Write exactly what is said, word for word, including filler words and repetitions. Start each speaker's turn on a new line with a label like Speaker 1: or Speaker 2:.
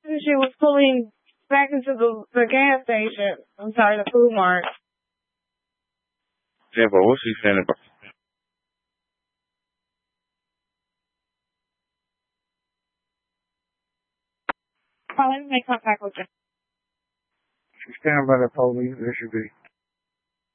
Speaker 1: She was pulling back into the, the gas station. I'm sorry, the food mart.
Speaker 2: Yeah, but what's she saying about?
Speaker 1: Oh, let me make contact with you.
Speaker 2: She's standing by the police. There should be.